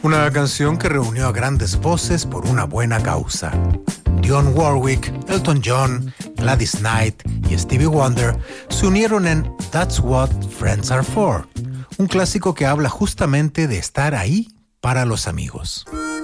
Una canción que reunió a grandes voces por una buena causa. Dionne Warwick, Elton John, Gladys Knight y Stevie Wonder se unieron en That's What Friends Are For, un clásico que habla justamente de estar ahí para los amigos.